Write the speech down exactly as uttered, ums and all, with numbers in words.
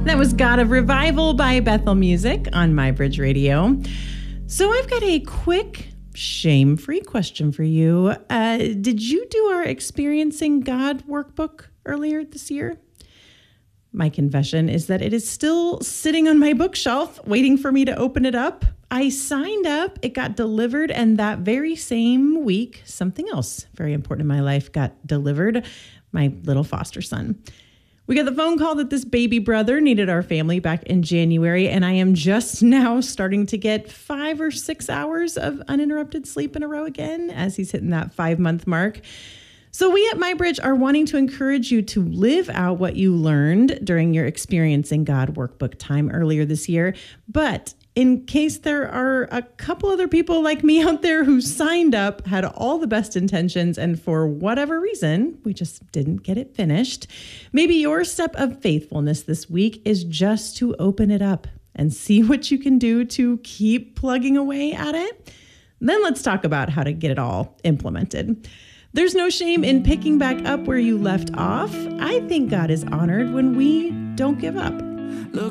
That was God of Revival by Bethel Music on MyBridge Radio. So I've got a quick, shame-free question for you. Uh, did you do our Experiencing God workbook earlier this year? My confession is that it is still sitting on my bookshelf, waiting for me to open it up. I signed up, it got delivered, and that very same week, something else very important in my life got delivered, my little foster son. We got the phone call that this baby brother needed our family back in January, and I am just now starting to get five or six hours of uninterrupted sleep in a row again as he's hitting that five-month mark. So we at MyBridge are wanting to encourage you to live out what you learned during your Experiencing God workbook time earlier this year. But in case there are a couple other people like me out there who signed up, had all the best intentions, and for whatever reason, we just didn't get it finished, maybe your step of faithfulness this week is just to open it up and see what you can do to keep plugging away at it. Then let's talk about how to get it all implemented. There's no shame in picking back up where you left off. I think God is honored when we don't give up. Look